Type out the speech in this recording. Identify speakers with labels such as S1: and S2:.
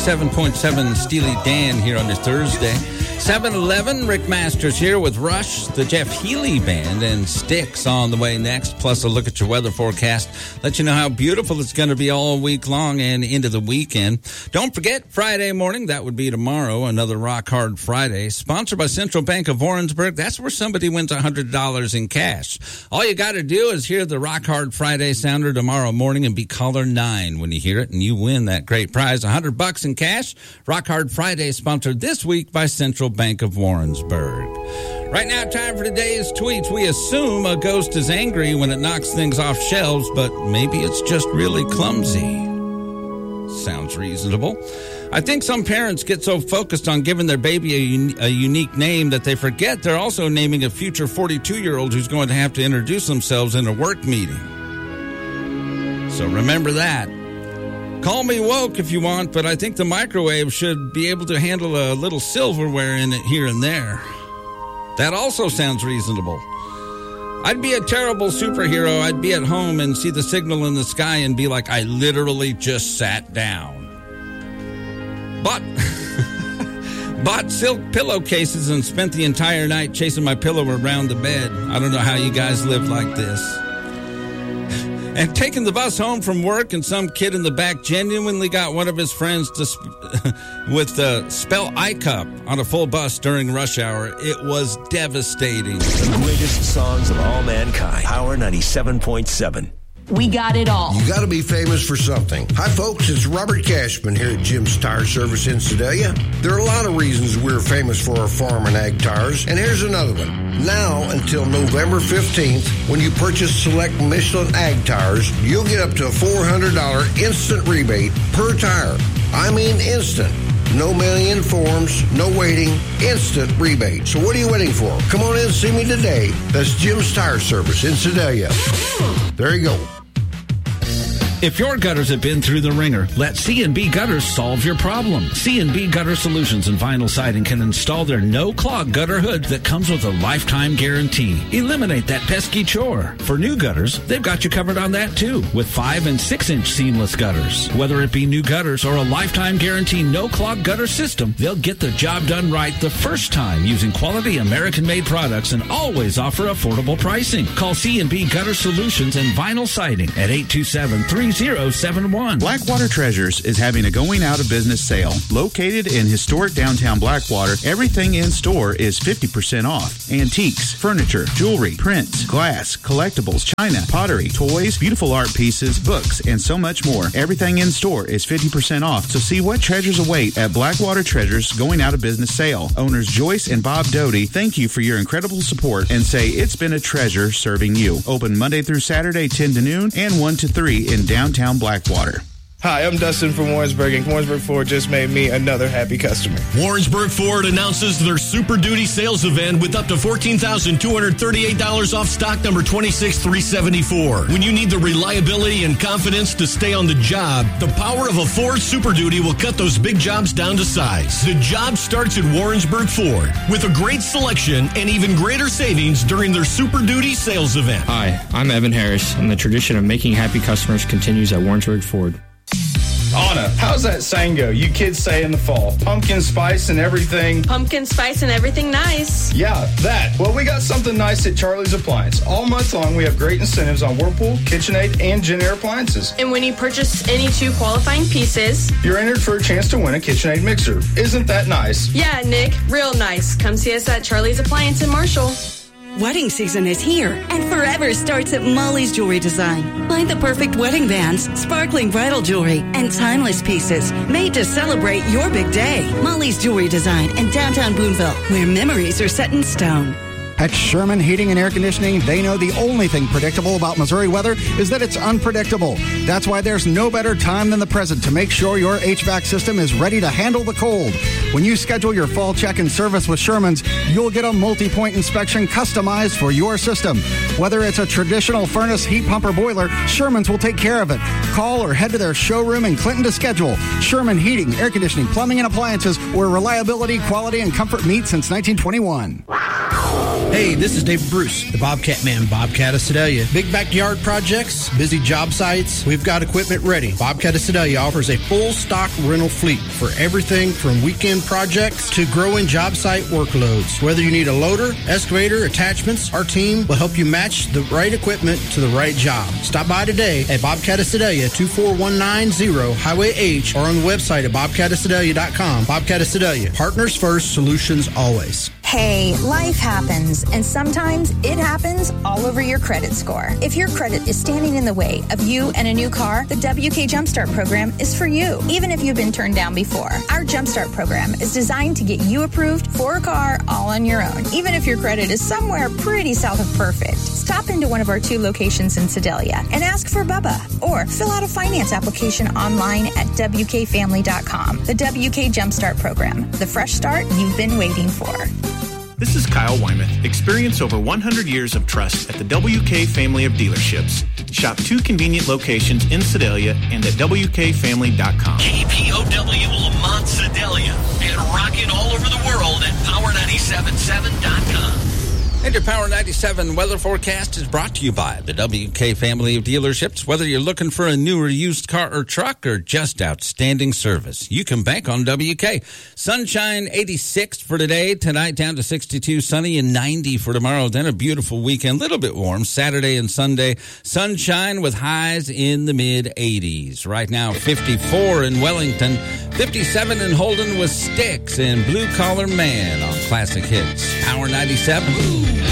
S1: 97.7 Steely Dan here on this Thursday. 7-Eleven, Rick Masters here with Rush, the Jeff Healey Band, and Styx on the way next, plus a look at your weather forecast. Let you know how beautiful it's going to be all week long and into the weekend. Don't forget, Friday morning, that would be tomorrow, another Rock Hard Friday, sponsored by Central Bank of Warrensburg. That's where somebody wins $100 in cash. All you got to do is hear the Rock Hard Friday sounder tomorrow morning and be caller 9 when you hear it, and you win that great prize, $100 in cash. Rock Hard Friday, sponsored this week by Central Bank of Warrensburg. Right now, time for today's tweets. We assume a ghost is angry when it knocks things off shelves, but maybe it's just really clumsy. Sounds reasonable. I think some parents get so focused on giving their baby a unique name that they forget they're also naming a future 42-year-old who's going to have to introduce themselves in a work meeting. So remember that. Call me woke if you want, but I think the microwave should be able to handle a little silverware in it here and there. That also sounds reasonable. I'd be a terrible superhero. I'd be at home and see the signal in the sky and be like, I literally just sat down. Bought silk pillowcases and spent the entire night chasing my pillow around the bed. I don't know how you guys live like this. And taking the bus home from work, and some kid in the back genuinely got one of his friends to spell ICUP on a full bus during rush hour. It was devastating.
S2: The greatest songs of all mankind. Power 97.7.
S3: We got it all.
S4: You got to be famous for something. Hi, folks. It's Robert Cashman here at Jim's Tire Service in Sedalia. There are a lot of reasons we're famous for our farm and ag tires, and here's another one. Now until November 15th, when you purchase select Michelin ag tires, you'll get up to a $400 instant rebate per tire. I mean instant. No mailing in forms, no waiting, instant rebate. So what are you waiting for? Come on in and see me today. That's Jim's Tire Service in Sedalia. There you go.
S5: If your gutters have been through the ringer, let C&B Gutters solve your problem. C&B Gutter Solutions and Vinyl Siding can install their no-clog gutter hood that comes with a lifetime guarantee. Eliminate that pesky chore. For new gutters, they've got you covered on that too, with 5- and 6-inch seamless gutters. Whether it be new gutters or a lifetime guarantee no-clog gutter system, they'll get the job done right the first time using quality American-made products and always offer affordable pricing. Call C&B Gutter Solutions and Vinyl Siding at 827-3071.
S6: Blackwater Treasures is having a going out of business sale. Located in historic downtown Blackwater, everything in store is 50% off. Antiques, furniture, jewelry, prints, glass, collectibles, china, pottery, toys, beautiful art pieces, books, and so much more. Everything in store is 50% off. So see what treasures await at Blackwater Treasures going out of business sale. Owners Joyce and Bob Doty thank you for your incredible support and say it's been a treasure serving you. Open Monday through Saturday 10 to noon and 1 to 3 in downtown Blackwater.
S7: Hi, I'm Dustin from Warrensburg, and Warrensburg Ford just made me another happy customer.
S8: Warrensburg Ford announces their Super Duty sales event with up to $14,238 off stock number 26374. When you need the reliability and confidence to stay on the job, the power of a Ford Super Duty will cut those big jobs down to size. The job starts at Warrensburg Ford with a great selection and even greater savings during their Super Duty sales event.
S9: Hi, I'm Evan Harris, and the tradition of making happy customers continues at Warrensburg Ford.
S7: Anna, how's that saying go? You kids say in the fall, pumpkin spice and everything.
S10: Pumpkin spice and everything nice.
S7: Yeah, that. Well, we got something nice at Charlie's Appliance. All month long, we have great incentives on Whirlpool, KitchenAid, and Jenn-Air appliances.
S10: And when you purchase any 2 qualifying pieces,
S7: you're entered for a chance to win a KitchenAid mixer. Isn't that nice?
S10: Yeah, Nick, real nice. Come see us at Charlie's Appliance in Marshall.
S11: Wedding season is here, and forever starts at Molly's Jewelry Design. Find the perfect wedding bands, sparkling bridal jewelry, and timeless pieces made to celebrate your big day. Molly's Jewelry Design in downtown Boonville, where memories are set in stone.
S12: At Sherman Heating and Air Conditioning, they know the only thing predictable about Missouri weather is that it's unpredictable. That's why there's no better time than the present to make sure your HVAC system is ready to handle the cold. When you schedule your fall check and service with Sherman's, you'll get a multi-point inspection customized for your system. Whether it's a traditional furnace, heat pump, or boiler, Sherman's will take care of it. Call or head to their showroom in Clinton to schedule. Sherman Heating, Air Conditioning, Plumbing, and Appliances, where reliability, quality, and comfort meet since 1921.
S3: Hey, this is David Bruce, the Bobcat Man, Bobcat of Sedalia. Big backyard projects, busy job sites, we've got equipment ready. Bobcat of Sedalia offers a full stock rental fleet for everything from weekend projects to growing job site workloads. Whether you need a loader, excavator, attachments, our team will help you match the right equipment to the right job. Stop by today at Bobcat of Sedalia, 24190 Highway H, or on the website at bobcatofsedalia.com. Bobcat of Sedalia, partners first, solutions always.
S13: Hey, life happens, and sometimes it happens all over your credit score. If your credit is standing in the way of you and a new car, the WK Jumpstart program is for you, even if you've been turned down before. Our Jumpstart program is designed to get you approved for a car all on your own, even if your credit is somewhere pretty south of perfect. Stop into one of our 2 locations in Sedalia and ask for Bubba, or fill out a finance application online at WKFamily.com. The WK Jumpstart program, the fresh start you've been waiting for.
S6: This is Kyle Wyman. Experience over 100 years of trust at the WK family of dealerships. Shop 2 convenient locations in Sedalia and at WKFamily.com.
S8: KPOW Lamont Sedalia and rocking all over the world at Power977.com.
S1: And your Power 97 weather forecast is brought to you by the WK family of dealerships. Whether you're looking for a new or used car or truck or just outstanding service, you can bank on WK. Sunshine 86 for today. Tonight down to 62, sunny and 90 for tomorrow. Then a beautiful weekend, a little bit warm. Saturday and Sunday, sunshine with highs in the mid-80s. Right now, 54 in Wellington, 57 in Holden with Styx and Blue Collar Man on Classic Hits. Power 97.